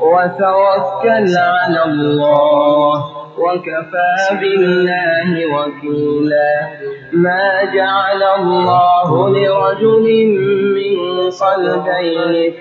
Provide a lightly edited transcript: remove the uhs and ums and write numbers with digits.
وتوكل على الله وكفى بالله وكيلا. ما جعل الله لرجل من قلبين